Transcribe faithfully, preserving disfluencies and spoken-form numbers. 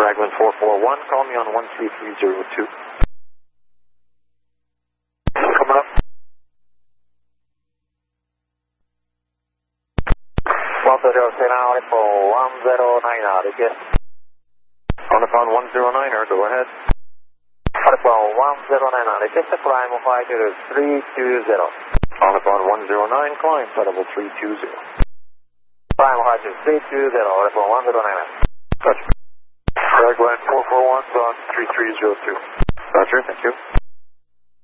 Fragment four four one, call me on one three three zero two. Coming up. one zero nine, one zero nine, request. On the phone one zero nine, go ahead. On the phone one zero nine, request, climb five three two zero. On the phone one zero nine, climb level three two zero. Climb five three two zero, on the phone one zero nine. Gotcha. Fragment four four one, on three three zero two. Roger, thank you.